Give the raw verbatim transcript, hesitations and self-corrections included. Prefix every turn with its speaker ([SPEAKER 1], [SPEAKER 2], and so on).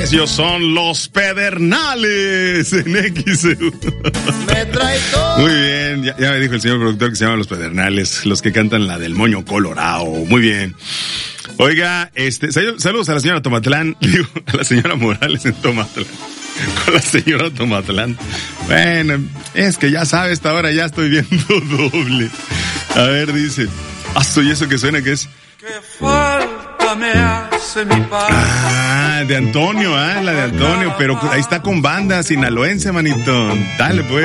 [SPEAKER 1] Ellos son los Pedernales en X E U. Muy bien, ya, ya me dijo el señor productor que se llaman los Pedernales, los que cantan la del Moño Colorado. Muy bien. Oiga, este, saludos a la señora Tomatlán, digo, a la señora Morales en Tomatlán. Con la señora Tomatlán. Bueno, es que ya sabe, esta hora ya estoy viendo doble. A ver, dice. Ah, soy eso que suena que es.
[SPEAKER 2] Qué falta me hace mi padre.
[SPEAKER 1] Ah, de Antonio, ah, la de Antonio, pero ahí está con banda sinaloense, manito. Dale, pues.